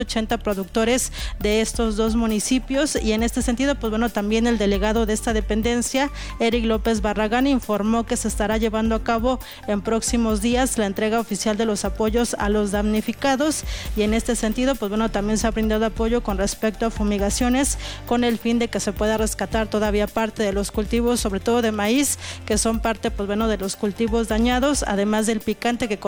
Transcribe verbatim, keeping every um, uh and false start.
ochenta productores de estos dos municipios, y en este sentido, pues bueno, también el delegado de esta dependencia, Eric López Barragán, informó que se estará llevando a cabo en próximos días la entrega oficial de los apoyos a los damnificados, y en este sentido, pues bueno, también se ha brindado apoyo con respecto a fumigaciones con el fin de que se pueda rescatar todavía parte de los cultivos, sobre todo de maíz, que son parte, pues bueno, de los cultivos dañados, además del picante que